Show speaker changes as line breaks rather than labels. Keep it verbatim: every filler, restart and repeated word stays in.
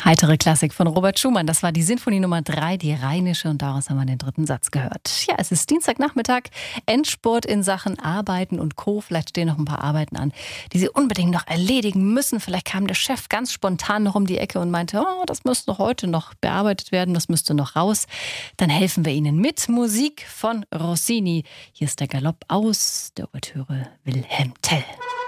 Heitere Klassik von Robert Schumann. Das war die Sinfonie Nummer drei, die Rheinische, und daraus haben wir den dritten Satz gehört. Ja, es ist Dienstagnachmittag, Endspurt in Sachen Arbeiten und Co. Vielleicht stehen noch ein paar Arbeiten an, die Sie unbedingt noch erledigen müssen. Vielleicht kam der Chef ganz spontan noch um die Ecke und meinte, oh, das müsste heute noch bearbeitet werden, das müsste noch raus. Dann helfen wir Ihnen mit Musik von Rossini. Hier ist der Galopp aus der Ouvertüre Wilhelm Tell.